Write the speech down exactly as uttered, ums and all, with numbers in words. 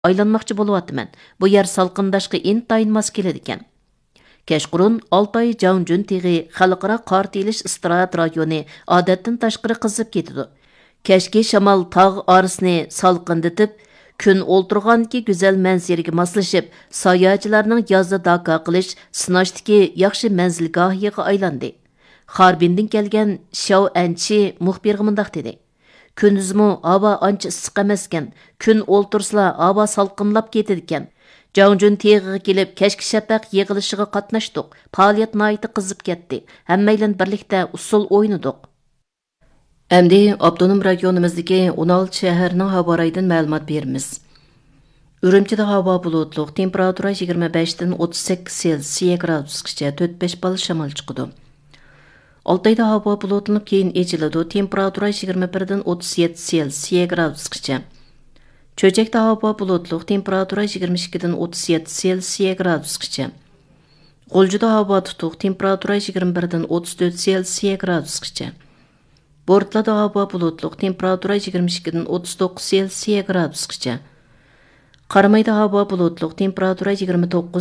aylanmoqchi bo'lyapman. Bu yer salqindashqa intayin mos keladi ekan. Kechqurun Altay Jangjun teg'i xalqaro qor telish istirohat rayoni odatdan tashqari qizib ketadi. Kechki shamol tog' orasini salqindatib, kun o'ltirganki go'zal manzaraga moslashib, sayohatchilarning yozda daka qilish sinashdagi yaxshi manzilgohiga aylandi. Xarbindan kelgan Shao Anchi muxbirga mundaq dedi. Kunduzmi havo ancha issiq emas ekan, kun o'ltirsla havo salqinlab ketadi ekan. Jangjun teg'iga kelib kechki shafaq yig'ilishiga qatnashdik. Faoliyat nihoyat qizib ketdi. Hammaylar birlikda usul o'ynadik. Әмді Abdunum rayonimizdagi o'n olti shaharning havo rayidan ma'lumot beramiz. Urumchida havo bulutliq, temperatura yigirma besh dan o'ttiz sakkiz Selsiya gradusgacha to'rt besh bal shamol chiqadi. Altayda havo bulutlanib keyin echiladi, temperatura yigirma bir dan o'ttiz yetti Selsiya gradusgacha. Cho'chakda havo bulutliq, temperatura yigirma ikki dan o'ttiz yetti Selsiya gradusgacha. G'uljida havo tutuq, temperatura yigirma bir dan o'ttiz to'rt Selsiya gradusgacha. Bortlada havo bulutliq, temperatura yigirma ikki dan o'ttiz to'qqiz Selsiya gradusgacha. Qaramayda havo bulutliq, temperatura yigirma to'qqiz